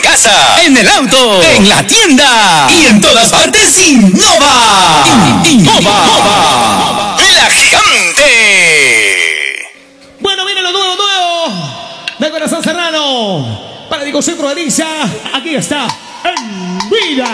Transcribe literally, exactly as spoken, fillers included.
casa, en el auto, en la tienda y en todas partes. Innova. Innova. La gigante. Bueno, viene lo nuevo, nuevo de Corazón Serrano. Para Diego Centro de Lisa. Aquí está. En vida.